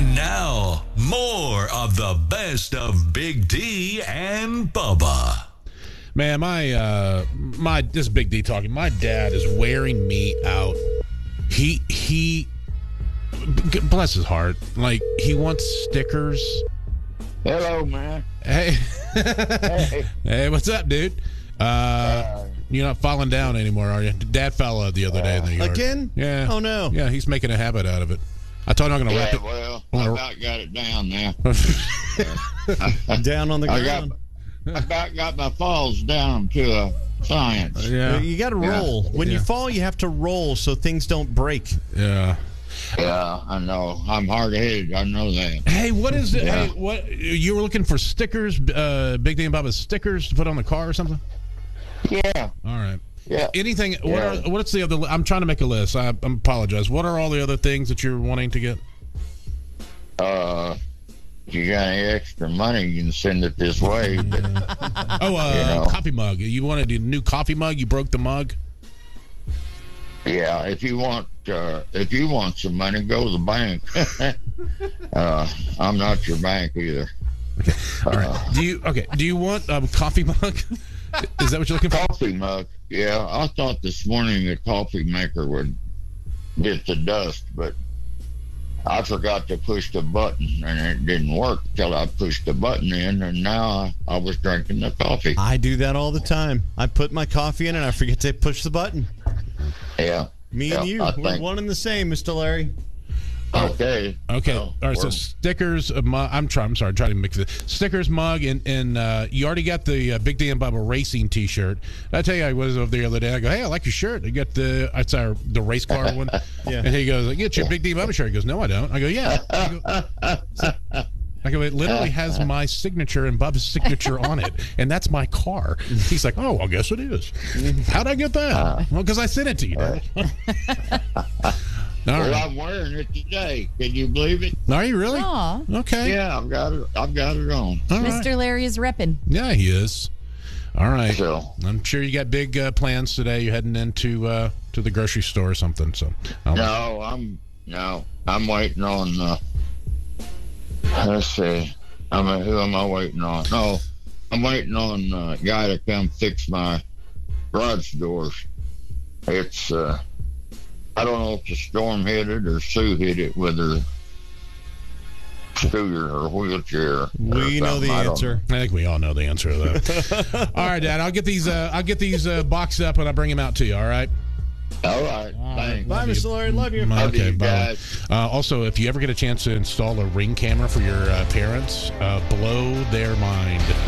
And now, more of the best of Big D and Bubba. Man, this is Big D talking. My dad is wearing me out. He bless his heart. Like, he wants stickers. Hello, man. Hey. Hey. Hey, what's up, dude? You're not falling down anymore, are you? Dad fell out the other day in the yard. Again? Yeah. Oh, no. Yeah, he's making a habit out of it. I told him I'm going to wrap it. Well, I about got it down now. Down on the ground. I about got my falls down to a science. Yeah. You got to roll. When you fall, you have to roll so things don't break. Yeah. Yeah, I know. I'm hard-headed. I know that. Hey, what is it? Yeah. Hey, what you were looking for stickers? Big D and Bubba's stickers to put on the car or something? Yeah. All right. Yeah. Anything? Yeah. What's the other? I'm trying to make a list. I apologize. What are all the other things that you're wanting to get? If you got any extra money, you can send it this way. But, Coffee mug. You wanted a new coffee mug? You broke the mug? yeah, if you want some money, go to the bank. I'm not your bank either. All right. Do you want a coffee mug? Is that what you're looking for? Coffee mug. Yeah, I thought this morning the coffee maker would get the dust, but I forgot to push the button, and it didn't work till I pushed the button in, and now I was drinking the coffee. I do that all the time. I put my coffee in and I forget to push the button. Yeah. Me and you, we're one and the same, Mr. Larry. Okay. Okay. Well, all right. So stickers. I'm sorry. Trying to mix it. Stickers, mug, and you already got the Big D and Bubba racing T-shirt. I tell you, I was over the other day. I go, hey, I like your shirt. I got the race car one. Yeah. And he goes, get your Big D and Bubba shirt. He goes, no, I don't. I go, yeah. I go, it literally has my signature and Bubba's signature on it, and that's my car. He's like, oh, I guess it is. How'd I get that? Well, because I sent it to you, Dad. Well, I'm wearing it today. Can you believe it? Are you really? Aw. Okay. Yeah, I've got it on. All right. Mr. Larry is repping. Yeah, he is. All right. So, I'm sure you got big plans today. You're heading into to the grocery store or something. So I'm waiting on. Let's see. Who am I waiting on? No, I'm waiting on a guy to come fix my garage doors. It's I don't know if the storm hit it or Sue hit it with her scooter or wheelchair. We know the answer. I think we all know the answer to that. All right, Dad. I'll get these boxed up and I'll bring them out to you. All right. All right. Thanks. Bye, Mr. Larry. Love you. Love Okay, you bye. guys. Also, if you ever get a chance to install a Ring camera for your parents, blow their mind.